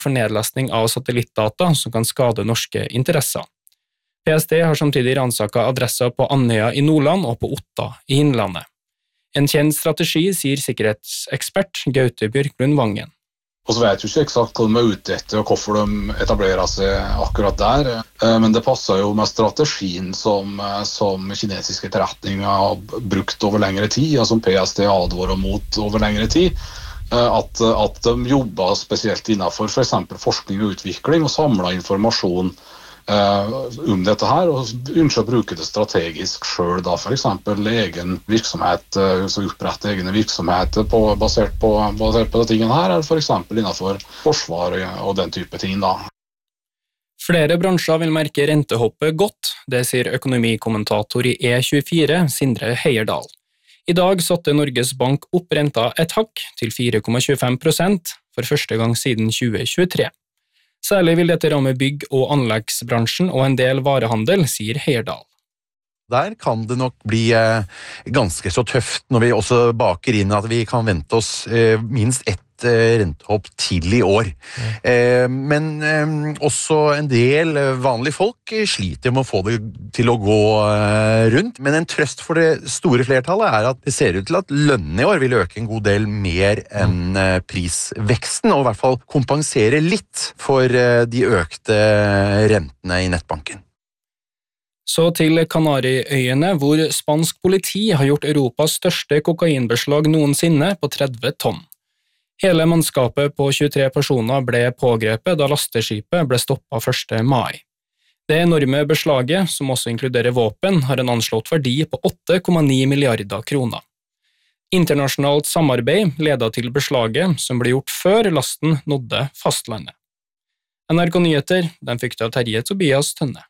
for nedlastning av satellittdata som kan skade norske interesser. PST har samtidig ransaket adresser på Andøya i Nordland og på Otta i Innlandet. En kjent strategi, sier sikkerhetsekspert Gaute Bjørklund Vangen. Og så vet jeg ikke eksakt hva de er ute etter og hvorfor de etablerer seg akkurat der, men det passer jo med strategien som kinesiske etterretninger har brukt over lengre tid, og som PST advarer mot over lengre tid, at de jobber spesielt innenfor for eksempel forskning og utvikling og samler informasjon om dette her, og ønsker å bruke det strategisk selv, da for eksempel egen virksomhet, så opprette egne virksomheter basert på de tingene her, eller for eksempel innenfor forsvar og den type ting da. Flere bransjer vil merke rentehoppet godt, det sier økonomikommentator i E24, Sindre Heierdal. I dag satte Norges Bank opp renta et hakk til 4,25% for første gang siden 2023. Særlig vil dette ramme bygg- og anleggsbransjen og en del varehandel, sier Heierdal. Der kan det nok bli ganske så tøft når vi også baker inn at vi kan vente oss minst ett rentehopp til i år. Men også en del vanlige folk sliter med å få det til å gå rundt. Men en trøst for det store flertallet er at det ser ut til at lønnen i år vil øke en god del mer enn prisveksten, og i hvert fall kompensere litt for de økte rentene i nettbanken. Så til Kanariøyene, hvor spansk politi har gjort Europas største kokainbeslag noensinne på 30 tonn. Hele mannskapet på 23 personer ble pågrepet da lasteskipet ble stoppet 1. mai. Det enorme beslaget, som også inkluderer våpen, har en anslått verdi på 8,9 milliarder kroner. Internasjonalt samarbeid ledet til beslaget, som ble gjort før lasten nådde fastlandet. NRK Nyheter, den fikk av Terje Tobias Tønne.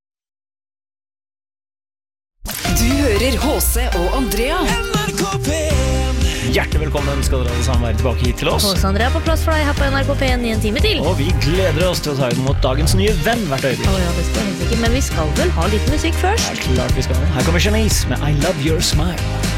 Du hører H.C. og Andrea. NRK P1. Hjertelig velkommen skal dere alle sammen være tilbake hit til oss. H.C. Andrea på plass for deg her på NRK P1 i en time til. Og vi gleder oss til å ta imot dagens nye venn hvert øyeblikk. Ja, det skal jeg helt sikkert, men vi skal vel ha litt musikk først. Ja, klart vi skal. Her kommer Shanice med I Love Your Smile.